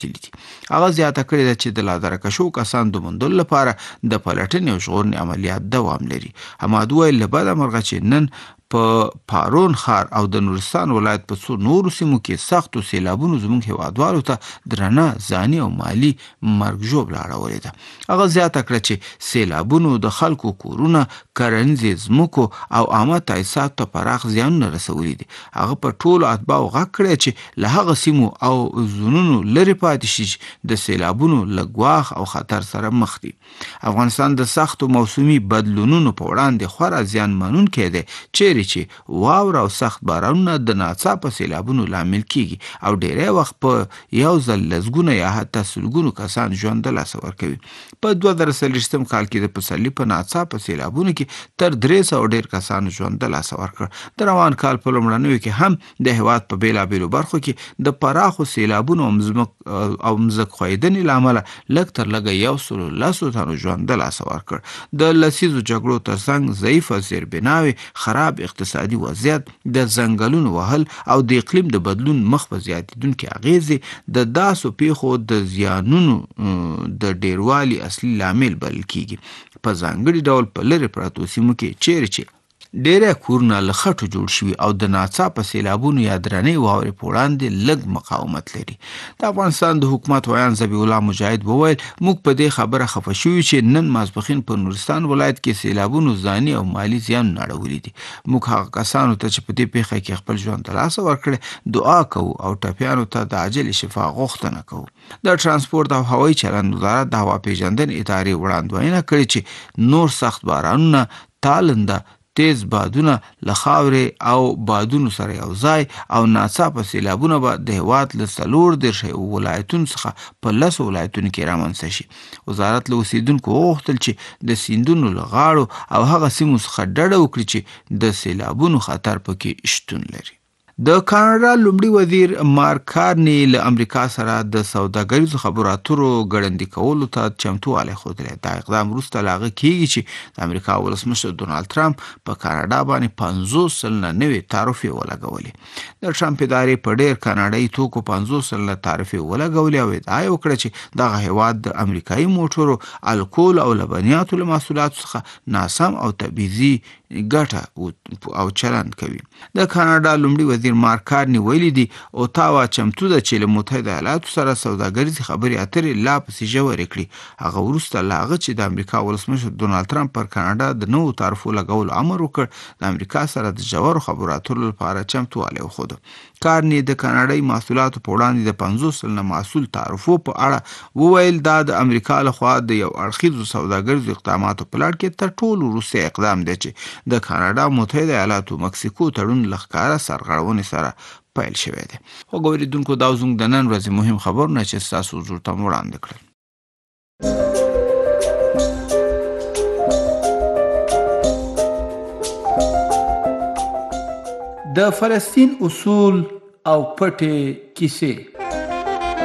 هغه زیاته کړې ده چې د لادرکه شو کسان د موندلو لپاره د پلټنې او ژغورنې عملیات دوام لري. حماد وویل له بده مرغه چې نن په پارون ښار او د نورستان ولایت په څو نورو سیمو کې سختو سیلابونو زموږ هیوادوالو ته درنه ځاني او مالي مرګ ژوبله اړولې ده. هغه زیاته کړه چې سیلابونو د خلکو کورونه، کرنیزې ځمکو او عامه تاسیساتو ته پراخ زیانونه رسولي دي. هغه په ټولو اتباعو غږ کړی چې له هغه سیمو او زونونو لرې پاتې شي چې د سیلابونو له ګواښ او خطر سره مخ دي. افغانستان د سختو موسمي بدلونونو په وړاندې خورا زیان منونکی دی، چیرې چې واوره او سخت بارانونه د ناڅاپه سیلابونو لامل کیږي او ډیری وخت په یو ځل لسګونه یا حتی سلګونو کسان ژوند د لاسه ورکوي. په 2023 کال کې د پسرلي په ناڅاپه سیلابونو کې تر 300 ډیر کسانو ژوند د لاسه ورکړ. د روان کال په لومړنیو کې هم د هیواد په بیلابیلو برخو کې د پراخو سیلابونو او مځک ښویدنې له امله لږ تر لږه 110 تنو ژوند د لاسه ورکړ. د لسیزو جګړو ترڅنګ ضعیفه زیربناوې، خراب اقتصادي وضعیت، د ځنګلونو وهل او د اقلیم د بدلون مخ په زیاتېدونکي اغیزې د داسو پیښو د زیانونو د ډیروالي اصلي لامل بلل کیږي. په ځانګړي ډول په لرې پرتو سیمو کې چیرې چې ډیری کورونه له خټو جوړ شوي او د ناڅاپه سیلابونو یا درنې واورې په وړاندې لږ مقاومت لري. د افغانستان د حکومت ویان ذبیح الله مجاهد وویل موږ په دې خبره خفه شوي چې نن ماسپښین په نورستان ولایت کې سیلابونو ځاني او مالي زیانونه اړولي دي. موږ هغه کسانو ته چې په دې پیښه کې خپل ژوند د لاسه ورکړی دعا کوو او ټپیانو ته د عاجل شفا غوښتنه کوو. د ترانسپورت او هوایي چلند وزارت د هوا پیژندنې ادارې وړاندوینه کړې چې نور سخت بارانونه، تالنده، تیز بادونه له خاورې او بادونو سره یو ځای او ناڅاپه سیلابونه به د هیواد له 34 ولایتونو څخه په 10 ولایتونو کې رامنځته شي. وزارت له اوسیدونکو وغوښتل چې د سیندونو له غاړو او هغه سیمو څخه ډډه وکړي چې د سیلابونو خطر پکې شتون لري. د کاناډا لومړي وزیر مارک کارني له امریکا سره د سوداګریزو خبرو اترو ګړندي کولو ته چمتووالی ښودلی. دا اقدام وروسته له هغه کیږي چې د امریکا ولسمشر ډونالد ټرمپ په کاناډا باندې 50 سلنه نوې تعرفې ولګولې. د ټرمپ ادارې په ډیر کاناډایي توکو 50 سلنه تعرفې ولګولې او ادعا یې وکړه چې دغه هیواد د امریکایي موټرو، الکول او لبنیاتو له محصولاتو څخه ناسم او تبعیضي ګټه او چلند کوي. د کاناډا لومړي وزیر مارک کارني ویلي دي اوتاوا چمتو ده چې له متحده ایالاتو سره سوداګریزې خبرې اترې لا پسې ژورې کړي. هغه وروسته له هغه چې د امریکا ولسمشر ډونالد ټرمپ پر کاناډا د نوو تعرفو لګولو امر وکړ، د امریکا سره د ژورو خبرو اترو لپاره چمتووالی وښود. کارني د کاناډایي محصولاتو په وړاندې د 50 سلنه محصول تعرفو په اړه وویل دا د امریکا لخوا د یو اړخیزو سوداګریزو اقداماتو په لړ کې تر ټولو وروستی اقدام دی چې د کاناډا، متحده ایالاتو، مکسیکو تړون له ښکاره سرغړونې سره پیل شوی دی. خو ګوریدونکو دا زموږ د نن ورځې مهم خبرونه چې ستاسو حضور ته وړاندې کړل. د فلسطین اصول او پټې کیسې.